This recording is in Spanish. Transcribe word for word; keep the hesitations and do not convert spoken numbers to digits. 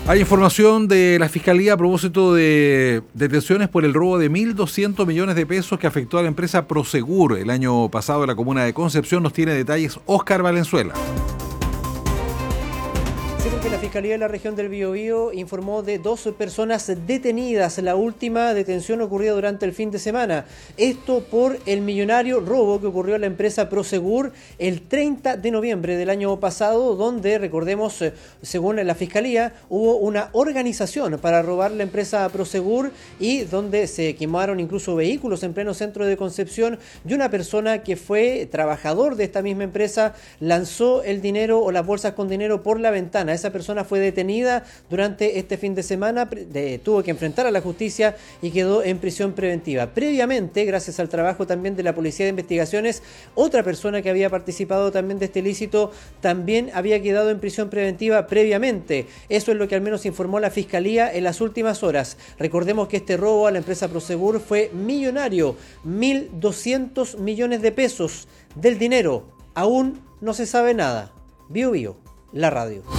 Hay información de la Fiscalía a propósito de detenciones por el robo de mil doscientos millones de pesos que afectó a la empresa Prosegur el año pasado en la comuna de Concepción. Nos tiene detalles Óscar Valenzuela. Sí, porque la Fiscalía de la región del Biobío informó de dos personas detenidas. La última detención ocurrió durante el fin de semana. Esto por el millonario robo que ocurrió en la empresa Prosegur el treinta de noviembre del año pasado, donde, recordemos, según la Fiscalía, hubo una organización para robar la empresa Prosegur y donde se quemaron incluso vehículos en pleno centro de Concepción, y una persona que fue trabajador de esta misma empresa lanzó el dinero o las bolsas con dinero por la ventana. Esa persona fue detenida durante este fin de semana, de, tuvo que enfrentar a la justicia y quedó en prisión preventiva. Previamente, gracias al trabajo también de la Policía de Investigaciones, otra persona que había participado también de este ilícito también había quedado en prisión preventiva previamente. Eso es lo que al menos informó la Fiscalía en las últimas horas. Recordemos que este robo a la empresa Prosegur fue millonario, mil doscientos millones de pesos del dinero. Aún no se sabe nada. Bio Bio, la radio.